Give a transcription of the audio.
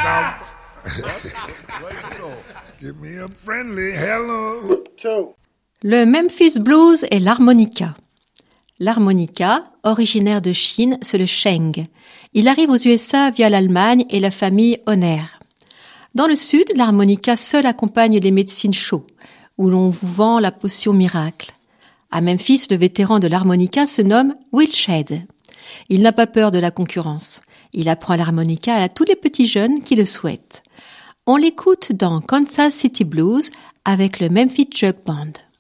Give me a friendly hello. Le Memphis Blues est l'harmonica. L'harmonica, originaire de Chine, c'est le sheng. Il arrive aux USA via l'Allemagne et la famille Hohner. Dans le sud, l'harmonica seul accompagne les médecines chauds, où l'on vous vend la potion miracle. À Memphis, le vétéran de l'harmonica se nomme Will Shedd. Il n'a pas peur de la concurrence. Il apprend l'harmonica à tous les petits jeunes qui le souhaitent. On l'écoute dans Kansas City Blues avec le Memphis Jug Band.